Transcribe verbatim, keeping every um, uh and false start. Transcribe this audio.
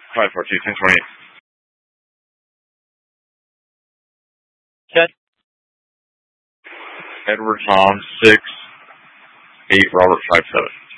five four two, ten twenty-eight. Ted. Edward Tom, six, eight, Robert, five seven.